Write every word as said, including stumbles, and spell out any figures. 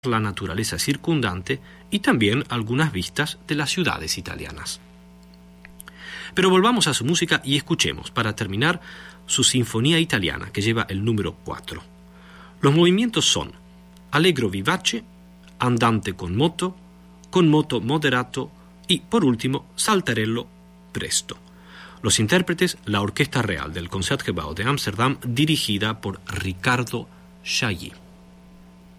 la naturaleza circundante y también algunas vistas de las ciudades italianas. Pero volvamos a su música y escuchemos, para terminar, su Sinfonía Italiana, que lleva el número cuatro. Los movimientos son Allegro vivace, Andante con moto, con moto moderato y, por último, Saltarello presto. Los intérpretes, la Orquesta Real del Concertgebouw de Ámsterdam, dirigida por Ricardo Chailly.